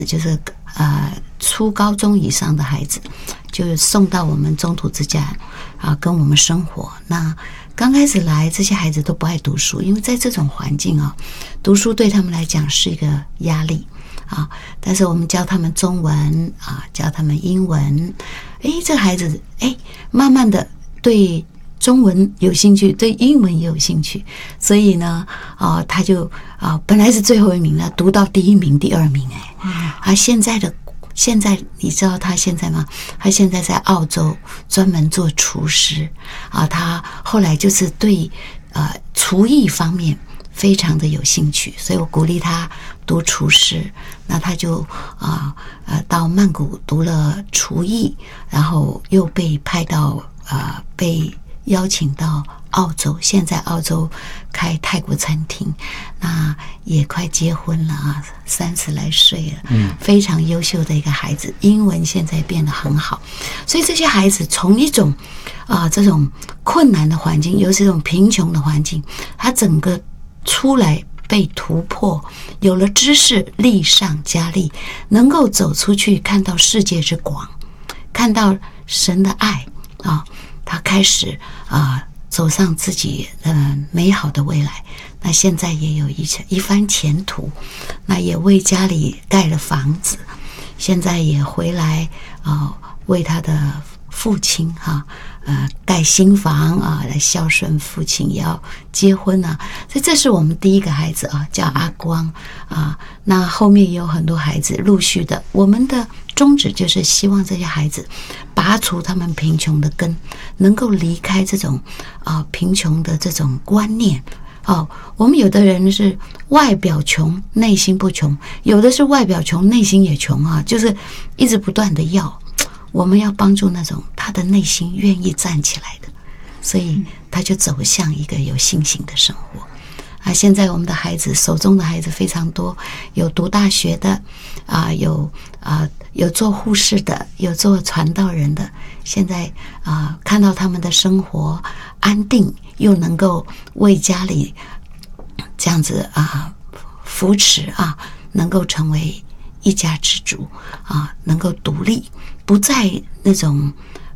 就是初高中以上的孩子，就送到我们中途之家跟我们生活。那刚开始来，这些孩子都不爱读书，因为在这种环境读书对他们来讲是一个压力但是我们教他们中文教他们英文，这个孩子慢慢的对中文有兴趣，对英文也有兴趣，所以呢他就本来是最后一名了，读到第1名第2名现在你知道他现在吗？他现在在澳洲专门做厨师他后来就是对厨艺方面非常的有兴趣，所以我鼓励他读厨师。那他就到曼谷读了厨艺，然后又被派到被邀请到澳洲，现在澳洲开泰国餐厅，那也快结婚了30来岁了，非常优秀的一个孩子，英文现在变得很好。所以这些孩子从一种这种困难的环境，尤其这种贫穷的环境，他整个出来被突破，有了知识，力上加力，能够走出去，看到世界之广，看到神的爱他开始走上自己美好的未来。那现在也有一番前途，那也为家里盖了房子，现在也回来为他的父亲盖新房来孝顺父亲，也要结婚所以这是我们第一个孩子叫阿光那后面也有很多孩子陆续的。我们的宗旨就是希望这些孩子拔除他们贫穷的根，能够离开这种贫穷的这种观念我们有的人是外表穷内心不穷，有的是外表穷内心也穷就是一直不断的要。我们要帮助那种他的内心愿意站起来的，所以他就走向一个有信心的生活现在我们的孩子手中的孩子非常多，有读大学的有做护士的，有做传道人的。现在看到他们的生活安定，又能够为家里这样子扶持能够成为一家之主能够独立，不在那种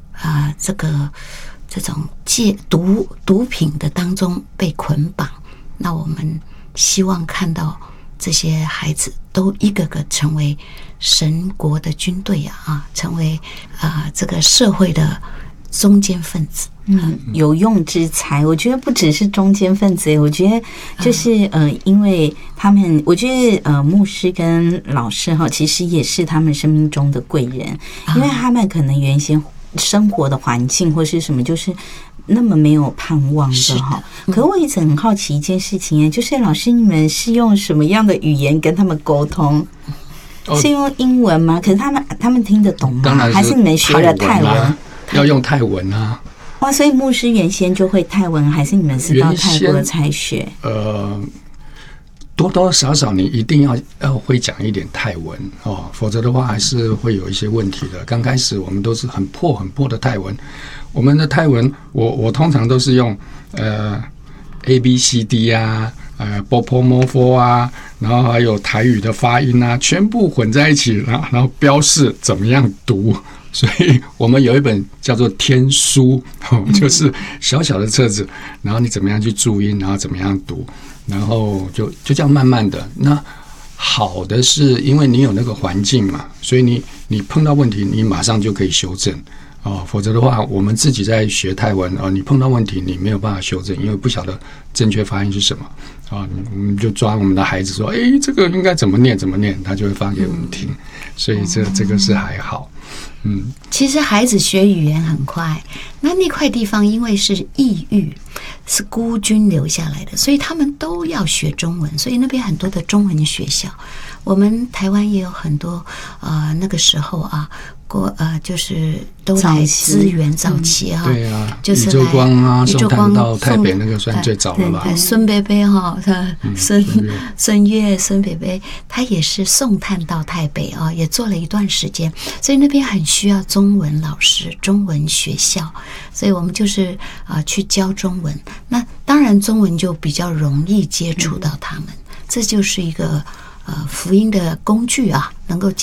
这种毒品的当中被捆绑。那我们希望看到这些孩子都一个个成为神国的军队成为这个社会的中间分子。 有用之才。我觉得不只是中间分子，我觉得就是因为他们，我觉得牧师跟老师其实也是他们生命中的贵人，因为他们可能原先生活的环境或是什么就是那么没有盼望的可我一直很好奇一件事情就是老师你们是用什么样的语言跟他们沟通？是用英文吗？可是他们听得懂吗？ 当然是还是你们学了泰文？ 要用泰文哇，所以牧师原先就会泰文，还是你们是到泰国才学？ 多多少少你一定要会讲一点泰文否则的话还是会有一些问题的。刚开始我们都是很破的泰文，我们的泰文我通常都是用ABCD波然后还有台语的发音全部混在一起，然后标示怎么样读。所以我们有一本叫做天书就是小小的册子，然后你怎么样去注音，然后怎么样读，然后就这样慢慢的。那好的是因为你有那个环境嘛，所以你碰到问题你马上就可以修正否则的话我们自己在学泰文你碰到问题你没有办法修正，因为不晓得正确发音是什么我们就抓我们的孩子说这个应该怎么念，他就会发给我们听，所以这个是还好。 其实孩子学语言很快，那块地方因为是异域，是孤军留下来的，所以他们都要学中文，所以那边很多的中文学校。我们台湾也有很多那个时候就是都来支援早期对就是宇宙光送炭到台北那个算最早了吧？ 孙伯伯孙伯伯他也是送炭到台北也做了一段时间，所以那边很需要中文老师、中文学校，所以我们就是去教中文。那当然中文就比较容易接触到他们，这就是一个福音的工具能够